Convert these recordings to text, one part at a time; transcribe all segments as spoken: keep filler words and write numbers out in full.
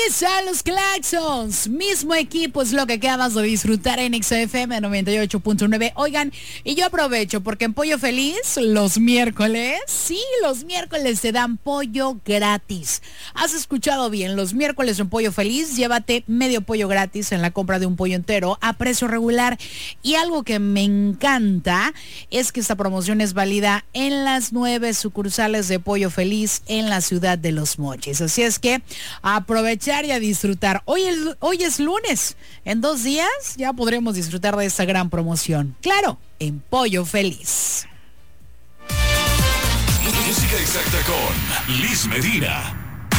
Están los Claxons, mismo equipo es lo que acabas de disfrutar en X F M noventa y ocho punto nueve. Oigan, y yo aprovecho porque en Pollo Feliz los miércoles, sí, los miércoles te dan pollo gratis. ¿Has escuchado bien? Los miércoles en Pollo Feliz, llévate medio pollo gratis en la compra de un pollo entero a precio regular. Y algo que me encanta es que esta promoción es válida en las nueve sucursales de Pollo Feliz en la ciudad de Los Mochis. Así es que aprovechar y a disfrutar. Hoy, el, hoy es lunes. En dos días ya podremos disfrutar de esta gran promoción. Claro, en Pollo Feliz. Música exacta con Liz Medina.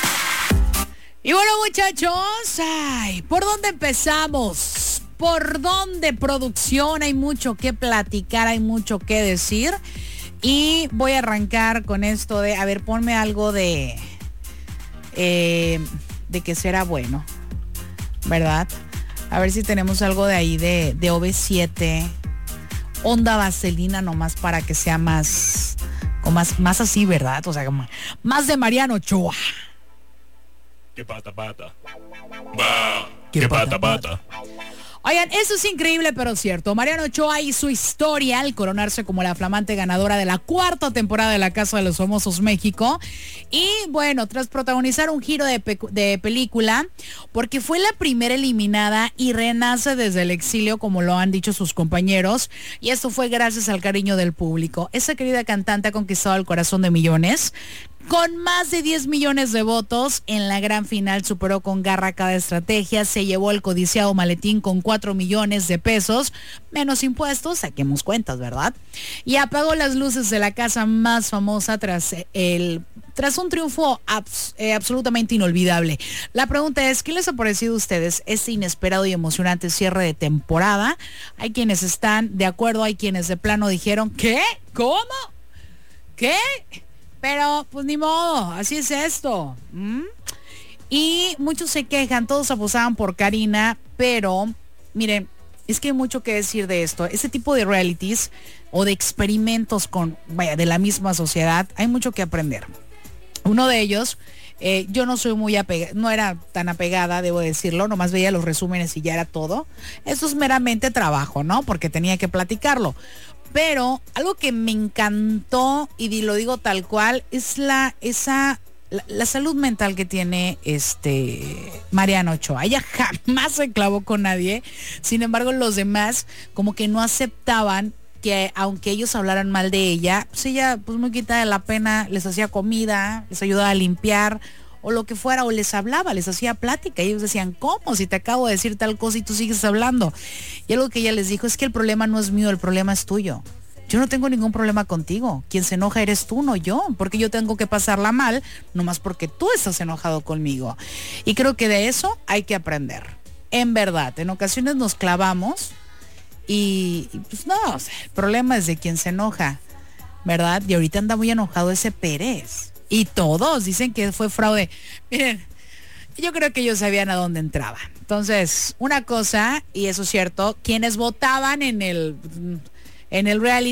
Y bueno, muchachos, ay, ¿por dónde empezamos? ¿Por dónde, producción? Hay mucho que platicar, hay mucho que decir. Y voy a arrancar con esto de, a ver, ponme algo de... Eh, de que será bueno, ¿verdad? A ver si tenemos algo de ahí de, de O V siete, onda vaselina nomás para que sea más, como más, más así, ¿verdad? O sea, como, más de Mariano Ochoa. Que pata pata. Bah, que que pata, pata pata. Oigan, eso es increíble pero cierto. Mariano Ochoa hizo historia al coronarse como la flamante ganadora de la cuarta temporada de La Casa de los Famosos México. Y bueno, tras protagonizar un giro de, pe- de película, porque fue la primera eliminada y renace desde el exilio, como lo han dicho sus compañeros. Y esto fue gracias al cariño del público. Esa querida cantante ha conquistado el corazón de millones. Con más de diez millones de votos, en la gran final superó con garra cada estrategia, se llevó el codiciado maletín con cuatro millones de pesos, menos impuestos, saquemos cuentas, ¿verdad? Y apagó las luces de la casa más famosa tras el tras un triunfo abs, eh, absolutamente inolvidable. La pregunta es, ¿qué les ha parecido a ustedes este inesperado y emocionante cierre de temporada? Hay quienes están de acuerdo, hay quienes de plano dijeron, ¿qué? ¿Cómo? ¿Qué? Pero, pues ni modo, así es esto. ¿Mm? Y muchos se quejan, todos abusaban por Karina, pero, miren, es que hay mucho que decir de esto. Este tipo de realities o de experimentos con, vaya, de la misma sociedad, hay mucho que aprender. Uno de ellos, eh, yo no soy muy apegada, no era tan apegada, debo decirlo, nomás veía los resúmenes y ya era todo. Eso es meramente trabajo, ¿no? Porque tenía que platicarlo. Pero algo que me encantó, y lo digo tal cual, es la esa la, la salud mental que tiene este Mariano Ochoa. Ella jamás se clavó con nadie. Sin embargo, los demás como que no aceptaban que aunque ellos hablaran mal de ella, pues ella pues muy quitada de la pena, les hacía comida, les ayudaba a limpiar o lo que fuera, o les hablaba, les hacía plática, y ellos decían, ¿cómo? Si te acabo de decir tal cosa y tú sigues hablando. Y algo que ella les dijo es que el problema no es mío, el problema es tuyo. Yo no tengo ningún problema contigo. Quien se enoja eres tú, no yo, porque yo tengo que pasarla mal, nomás porque tú estás enojado conmigo. Y creo que de eso hay que aprender. En verdad, en ocasiones nos clavamos y, y pues no, o sea, el problema es de quien se enoja, ¿verdad? Y ahorita anda muy enojado ese Pérez. Y todos dicen que fue fraude. Miren, yo creo que ellos sabían a dónde entraba. Entonces, una cosa, y eso es cierto, quienes votaban en el, en el reality